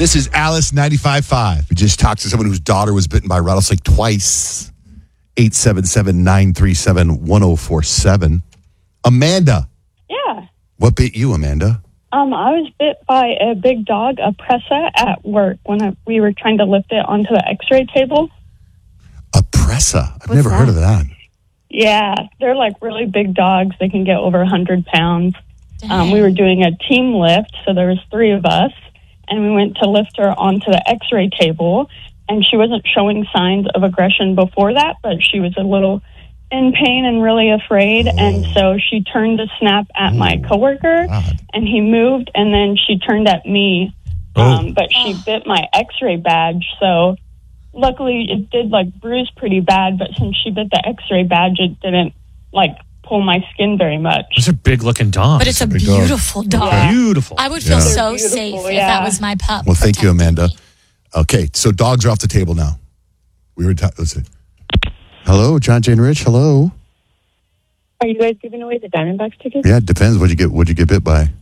This is Alice 95.5. We just talked to someone whose daughter was bitten by a rattlesnake twice. 877-937-1047. Amanda. Yeah. What bit you, Amanda? I was bit by a big dog, a pressa, at work when we were trying to lift it onto the x-ray table. A pressa? I've never heard of that. Yeah, they're like really big dogs. They can get over 100 pounds. We were doing a team lift, so there was 3 of us, and we went to lift her onto the x-ray table, and she wasn't showing signs of aggression before that, but she was a little in pain and really afraid, and so she turned to snap at my coworker, and he moved, and then she turned at me, but she bit my x-ray badge, so luckily it did like bruise pretty bad, but since she bit the x-ray badge, it didn't like pull my skin very much. Those are big looking dogs. But it's a beautiful dog. Yeah. Beautiful. I would feel so Beautiful, safe if yeah. that was my pup. Well, thank you, Amanda. Okay, so dogs are off the table now. Let's see. Hello, John, Jane, Rich. Hello. Are you guys giving away the Diamondbacks tickets? Yeah, it depends. What'd you get bit by?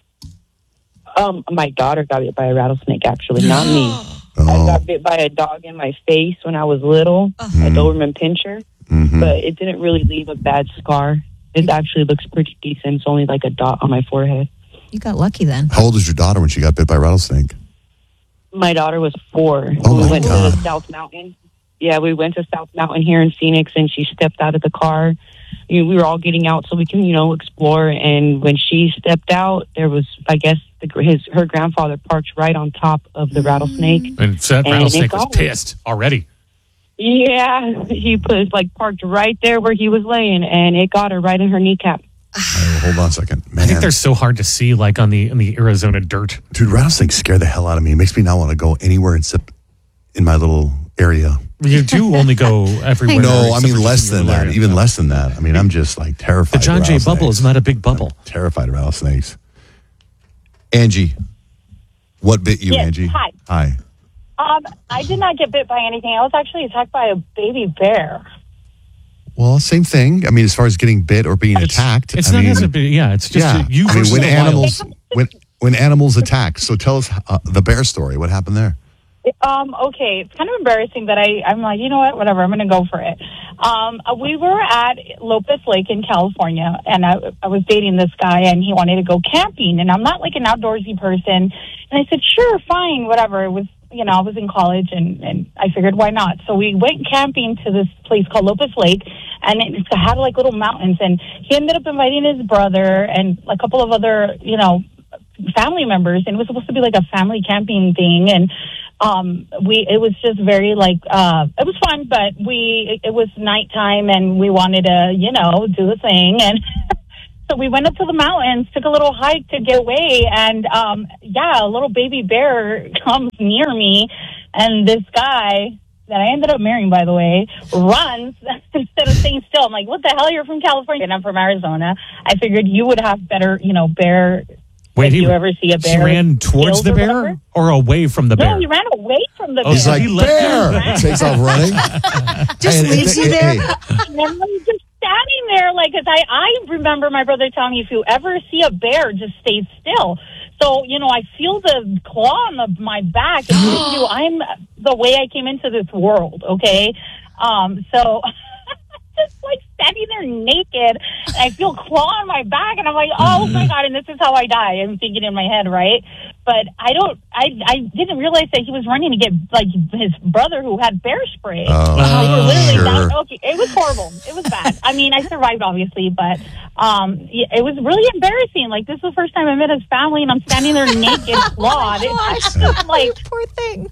My daughter got bit by a rattlesnake, actually, not me. I got bit by a dog in my face when I was little, a Doberman Pinscher, but it didn't really leave a bad scar. It actually looks pretty decent. It's only like a dot on my forehead. You got lucky then. How old was your daughter when she got bit by a rattlesnake? My daughter was 4. Oh, we my went God. to the South Mountain. Yeah, we went to South Mountain here in Phoenix, and she stepped out of the car. We were all getting out so we can, explore. And when she stepped out, there was, I guess, her grandfather parked right on top of the rattlesnake. And so that And rattlesnake it was got pissed already. Yeah, he parked right there where he was laying, and it got her right in her kneecap. Hold on a second. Man. I think they're so hard to see, like on the Arizona dirt. Dude, rattlesnakes scare the hell out of me. It makes me not want to go anywhere except in my little area. You do only go everywhere. No, I except mean for less just your than that. area. Even less than that. I mean, I'm just like terrified. The John of Jay bubble rattlesnakes. is not a big bubble. I'm terrified of rattlesnakes. Angie, what bit you, Yes, Angie? hi. Hi. I did not get bit by anything. I was actually attacked by a baby bear. Well, same thing. I mean, as far as getting bit or being attacked. It's I not mean, as a bit. Yeah, it's just you I mean, versus when the animals wild. when animals attack. So tell us the bear story. What happened there? Okay, it's kind of embarrassing, but I'm like, you know what, whatever, I'm going to go for it. We were at Lopez Lake in California, and I was dating this guy, and he wanted to go camping, and I'm not like an outdoorsy person, and I said, sure, fine, whatever. It was, I was in college, and I figured, why not? So we went camping to this place called Lopez Lake, and it had like little mountains, and he ended up inviting his brother and a couple of other, family members, and it was supposed to be like a family camping thing, and it was just very like it was fun, but it was nighttime and we wanted to do the thing, and so we went up to the mountains, took a little hike to get away, and a little baby bear comes near me, and this guy that I ended up marrying, by the way, runs instead of staying still. I'm like, what the hell, you're from California and I'm from Arizona. I figured you would have better bear. Wait, if you ever see a bear, he ran towards the bear or away from the bear? No, he ran away from the bear. He's like, bear! Takes off running. Just leaves you there. And I'm just standing there, like, because I remember my brother telling me, if you ever see a bear, just stay still. So, I feel the claw on my back, and I'm the way I came into this world, okay? So just like standing there naked, and I feel claw on my back, and I'm like, oh my God, and this is how I die. I'm thinking in my head, right? But I didn't realize that he was running to get like his brother who had bear spray. We were literally okay. It was horrible. It was bad. I mean, I survived obviously, but it was really embarrassing. Like, this is the first time I met his family, and I'm standing there naked, clawed. It's just like, Poor thing.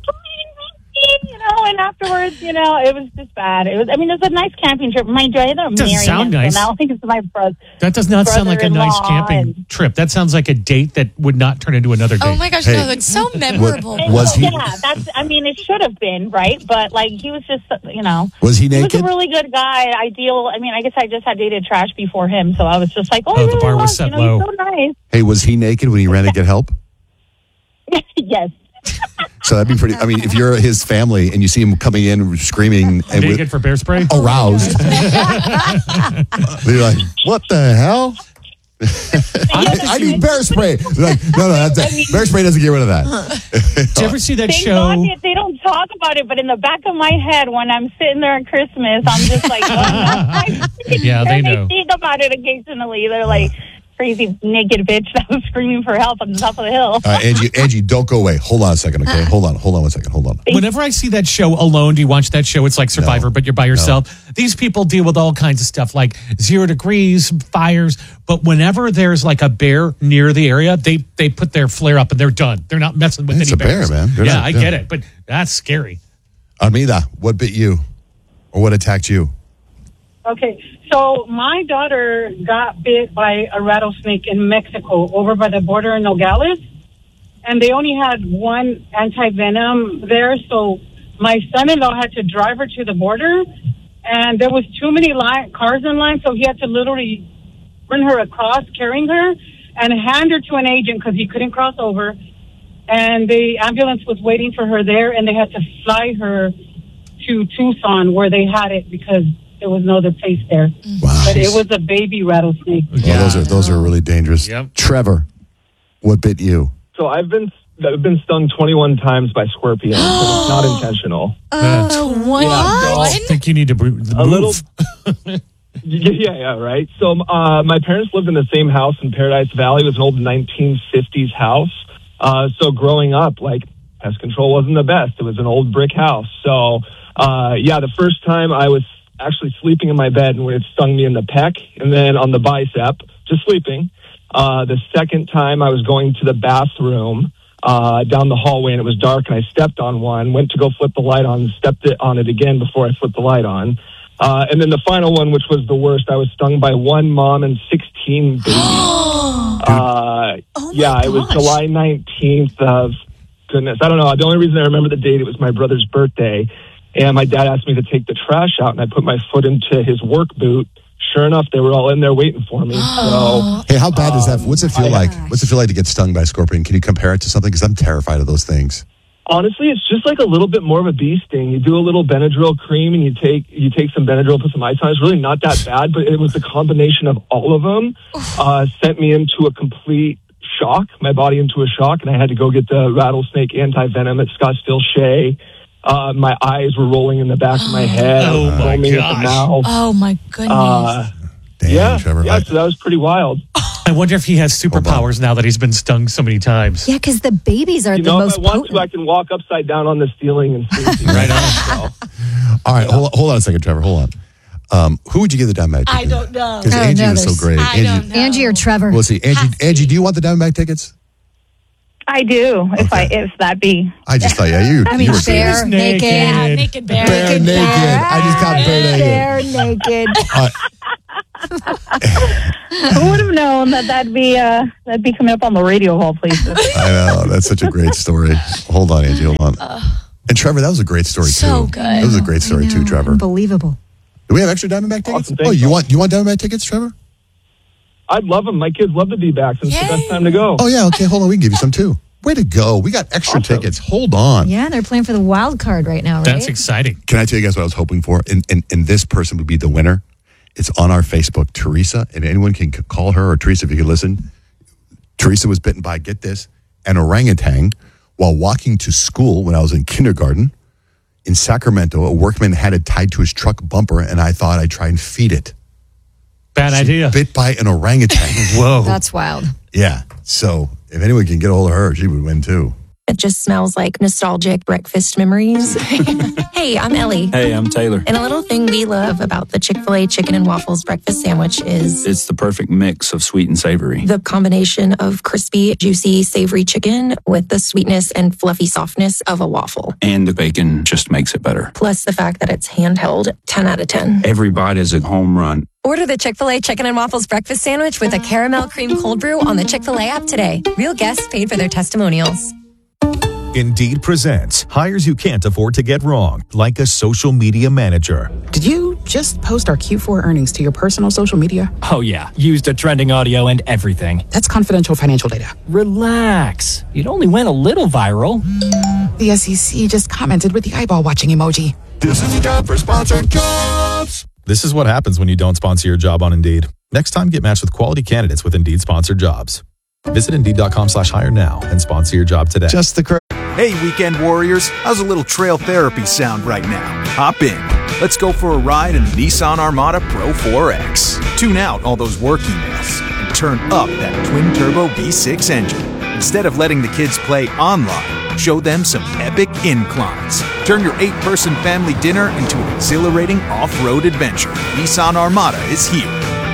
and afterwards, it was just bad. It was a nice camping trip. Mind you, I ended up Doesn't marrying sound him, nice. so now I think it's my brother. That does not sound like a nice brother-in-law camping trip. That sounds like a date that would not turn into another date. Oh my gosh, Hey. no, it's so memorable. Was he? Yeah, it should have been, right? But, like, he was just, Was he he was naked? a really good guy. Ideal. I guess I just had dated trash before him, so I was just like, Oh, the bar was set low. He's so nice. Hey, was he naked when he ran to get help? Yes. So that'd be pretty. I mean, if you're his family and you see him coming in screaming and Naked for bear spray? aroused, you're like, what the hell? I need bear spray. Like, no, bear spray doesn't get rid of that. Did you ever see that Thank show? God they don't talk about it, but in the back of my head, when I'm sitting there at Christmas, I'm just like, Yeah, they know. They think about it occasionally. They're like, crazy naked bitch that was screaming for help on the top of the hill. Angie, don't go away. Hold on a second, okay? Hold on 1 second. Hold on. Whenever I see that show Alone, do you watch that show? It's like Survivor, but you're by yourself. These people deal with all kinds of stuff like 0 degrees, fires. But whenever there's like a bear near the area, they put their flare up and they're done. They're not messing with It's any a bear, bears. man. They're Yeah, not- I get it, but that's scary. Armida, what bit you? Or what attacked you? Okay, so my daughter got bit by a rattlesnake in Mexico over by the border in Nogales, and they only had one anti-venom there, so my son-in-law had to drive her to the border, and there was too many cars in line, so he had to literally bring her across, carrying her, and hand her to an agent because he couldn't cross over, and the ambulance was waiting for her there, and they had to fly her to Tucson where they had it because there was no other place there. Wow. But it was a baby rattlesnake. Yeah, those are really dangerous. Yep. Trevor, what bit you? So I've been stung 21 times by scorpions, so it's not intentional. What? I think you need to move. A little. Yeah, right. So my parents lived in the same house in Paradise Valley. It was an old 1950s house. So growing up, like, pest control wasn't the best. It was an old brick house. So, the first time I was actually sleeping in my bed and it stung me in the pec and then on the bicep, just sleeping. The second time I was going to the bathroom down the hallway and it was dark and I stepped on one, went to go flip the light on, stepped on it again before I flipped the light on. And then the final one, which was the worst, I was stung by one mom and 16 babies. It was July 19th of, goodness, I don't know. The only reason I remember the date, it was my brother's birthday. And my dad asked me to take the trash out, and I put my foot into his work boot. Sure enough, they were all in there waiting for me. So, Hey, how bad is that? What's it feel like? What's it feel like to get stung by a scorpion? Can you compare it to something? Because I'm terrified of those things. honestly, it's just like a little bit more of a bee sting. You do a little Benadryl cream, and you take some Benadryl, put some ice on. It's really not that bad, but it was the combination of all of them sent me into a complete shock, my body into a shock, and I had to go get the rattlesnake anti-venom at Scottsdale Shea. My eyes were rolling in the back of my head. Oh, my foaming at the mouth. Oh, my goodness. Damn, Trevor. So that was pretty wild. I wonder if he has superpowers now that he's been stung so many times. Yeah, because the babies are the most if I want potent. to, I can walk upside down on the ceiling and see. Right on. All right, hold on a second, Trevor. Hold on. Who would you give the Diamondback ticket? I don't know. Because Angie was so great. I don't know. Angie or Trevor? We'll see. Angie, do you want the Diamondback tickets? I do, if that be. I just thought, you I mean, were bear She's naked. naked. Naked bear. Bear naked. I just got bear naked. Bear naked. Who would have known that'd be coming up on the radio of all places? I know. That's such a great story. Hold on, Angie. Hold on. And Trevor, that was a great story, So too. good. That was a great story, too, Trevor. Unbelievable. Do we have extra Diamondback tickets? Awesome, Oh, thanks. you want Diamondback tickets, Trevor? I'd love them. My kids love the D-backs. It's the best time to go. Oh, yeah. Okay, hold on. We can give you some, too. Way to go. We got extra tickets. Hold on. Yeah, they're playing for the wild card right now, right? That's exciting. Can I tell you guys what I was hoping for? And this person would be the winner. It's on our Facebook, Teresa, and anyone can call her, or Teresa, if you can listen. Teresa was bitten by, get this, an orangutan while walking to school when I was in kindergarten. In Sacramento, a workman had it tied to his truck bumper, and I thought I'd try and feed it. Bad idea. Bit by an orangutan. Whoa. That's wild. Yeah. So if anyone can get a hold of her, she would win too. It just smells like nostalgic breakfast memories. Hey, I'm Ellie. Hey, I'm Taylor. And a little thing we love about the Chick-fil-A chicken and waffles breakfast sandwich is It's the perfect mix of sweet and savory. the combination of crispy, juicy, savory chicken with the sweetness and fluffy softness of a waffle. And the bacon just makes it better. Plus the fact that it's handheld, 10 out of 10. Every bite is a home run. Order the Chick-fil-A Chicken and Waffles breakfast sandwich with a caramel cream cold brew on the Chick-fil-A app today. Real guests paid for their testimonials. Indeed presents hires you can't afford to get wrong, like a social media manager. Did you just post our Q4 earnings to your personal social media? Oh, yeah. Used a trending audio and everything. That's confidential financial data. Relax. It only went a little viral. The SEC just commented with the eyeball watching emoji. This is the job for sponsored jobs. This is what happens when you don't sponsor your job on Indeed. Next time, get matched with quality candidates with Indeed sponsored jobs. Visit Indeed.com/hire now and sponsor your job today. Just the Hey, weekend warriors. How's a little trail therapy sound right now? Hop in. Let's go for a ride in the Nissan Armada Pro 4X. Tune out all those work emails and turn up that twin-turbo V6 engine. Instead of letting the kids play online, show them some epic inclines. Turn your 8-person family dinner into an exhilarating off-road adventure. Nissan Armada is here.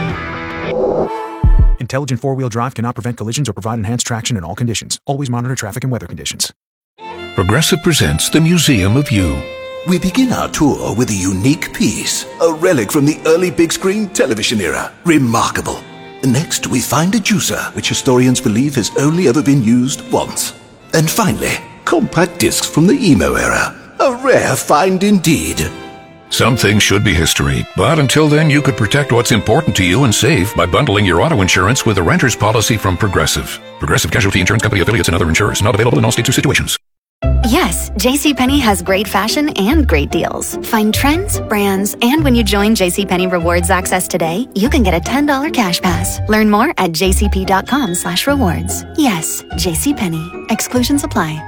Intelligent four-wheel drive cannot prevent collisions or provide enhanced traction in all conditions. Always monitor traffic and weather conditions. Progressive presents the Museum of You. We begin our tour with a unique piece, a relic from the early big screen television era. Remarkable. Next, we find a juicer, which historians believe has only ever been used once. And finally, compact discs from the emo era. A rare find indeed. Some things should be history, but until then you could protect what's important to you and save by bundling your auto insurance with a renter's policy from Progressive. Progressive Casualty Insurance Company affiliates and other insurers. Not available in all states or situations. Yes, JCPenney has great fashion and great deals. Find trends, brands, and when you join JCPenney Rewards Access today, you can get a $10 cash pass. Learn more at jcp.com/rewards. Yes, JCPenney. Exclusions apply.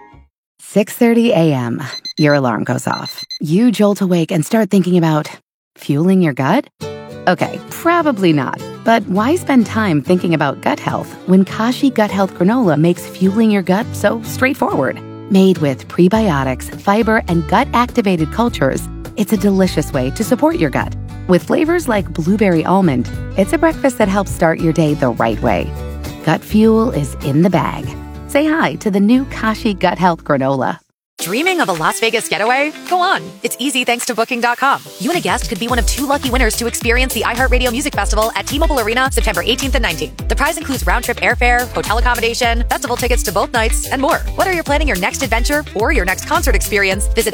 6:30 a.m. Your alarm goes off. You jolt awake and start thinking about fueling your gut? Okay, probably not. But why spend time thinking about gut health when Kashi Gut Health Granola makes fueling your gut so straightforward? Made with prebiotics, fiber, and gut-activated cultures, it's a delicious way to support your gut. With flavors like blueberry almond, it's a breakfast that helps start your day the right way. Gut fuel is in the bag. Say hi to the new Kashi Gut Health Granola. Dreaming of a Las Vegas getaway? Go on. It's easy thanks to Booking.com. You and a guest could be one of 2 lucky winners to experience the iHeartRadio Music Festival at T-Mobile Arena September 18th and 19th. The prize includes round-trip airfare, hotel accommodation, festival tickets to both nights, and more. Whether you're planning your next adventure or your next concert experience, visit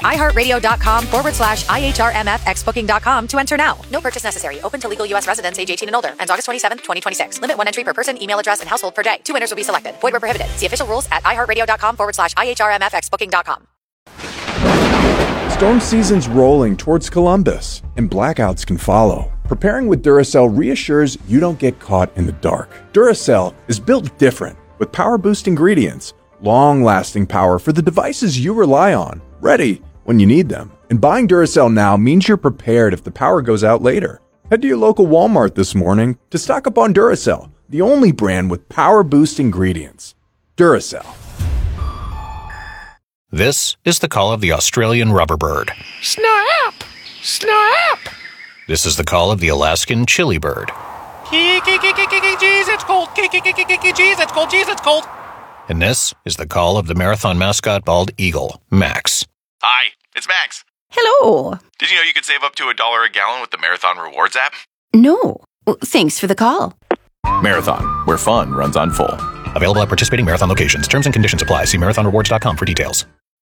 iHeartRadio.com/IHRMFXBooking.com to enter now. No purchase necessary. Open to legal U.S. residents age 18 and older. Ends August 27th, 2026. Limit 1 entry per person, email address, and household per day. 2 winners will be selected. Void where prohibited. See official rules at iHeartRadio.com/IHRMFXBooking.com. Storm season's rolling towards Columbus, and blackouts can follow. Preparing with Duracell reassures you don't get caught in the dark. Duracell is built different, with power-boost ingredients, long-lasting power for the devices you rely on, ready when you need them. And buying Duracell now means you're prepared if the power goes out later. Head to your local Walmart this morning to stock up on Duracell, the only brand with power-boost ingredients. Duracell. This is the call of the Australian rubberbird. Snap! Snap! This is the call of the Alaskan chilibird. Jeez, it's cold. Jeez, it's cold. Jeez, it's cold. And this is the call of the marathon mascot bald eagle, Max. Hi, it's Max. Hello. Did you know you could save up to $1 a gallon with the Marathon Rewards app? No. Thanks for the call. Marathon, where fun runs on full. Available at participating Marathon locations. Terms and conditions apply. See marathonrewards.com for details.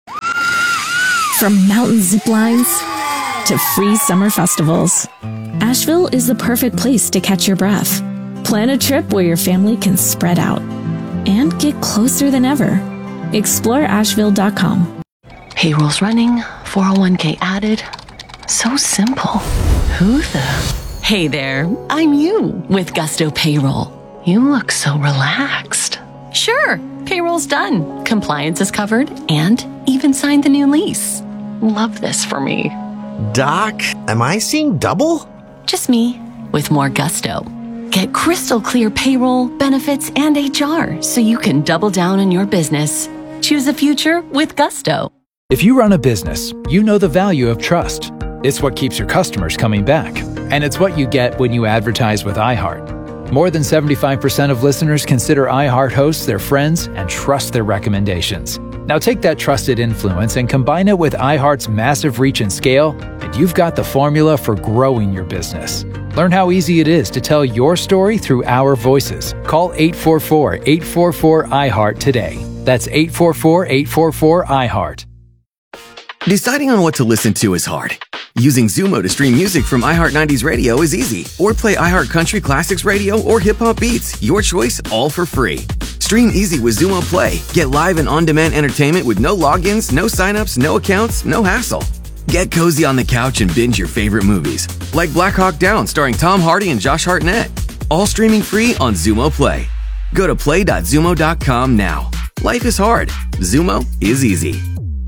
From mountain zip lines to free summer festivals, Asheville is the perfect place to catch your breath. Plan a trip where your family can spread out and get closer than ever. Explore Asheville.com. Payroll's running, 401k added. So simple. Who the? Hey there, I'm you with Gusto Payroll. You look so relaxed. Sure, payroll's done. Compliance is covered and even signed the new lease. Love this for me. Doc, am I seeing double? Just me with more gusto. Get crystal clear payroll, benefits, and HR so you can double down on your business. Choose a future with Gusto. If you run a business, you know the value of trust. It's what keeps your customers coming back. And it's what you get when you advertise with iHeart. More than 75% of listeners consider iHeart hosts their friends and trust their recommendations. Now take that trusted influence and combine it with iHeart's massive reach and scale, and you've got the formula for growing your business. Learn how easy it is to tell your story through our voices. Call 844-844-iHeart today. That's 844-844-iHeart. Deciding on what to listen to is hard. Using Zumo to stream music from iHeart 90s Radio is easy. Or play iHeart Country Classics Radio or Hip Hop Beats. Your choice, all for free. Stream easy with Zumo Play. Get live and on-demand entertainment with no logins, no signups, no accounts, no hassle. Get cozy on the couch and binge your favorite movies, like Black Hawk Down starring Tom Hardy and Josh Hartnett. All streaming free on Xumo Play. Go to play.xumo.com now. Life is hard. Xumo is easy.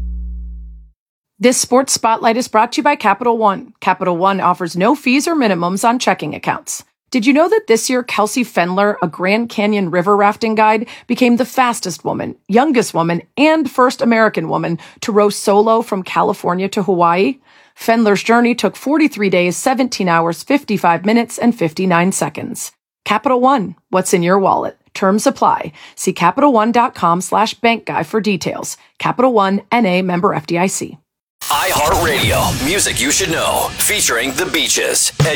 This Sports Spotlight is brought to you by Capital One. Capital One offers no fees or minimums on checking accounts. Did you know that this year Kelsey Fendler, a Grand Canyon river rafting guide, became the fastest woman, youngest woman, and first American woman to row solo from California to Hawaii? Fendler's journey took 43 days, 17 hours, 55 minutes, and 59 seconds. Capital One, what's in your wallet? Terms apply. See CapitalOne.com/bankguy for details. Capital One, N.A. member FDIC. iHeartRadio, music you should know, featuring The Beaches and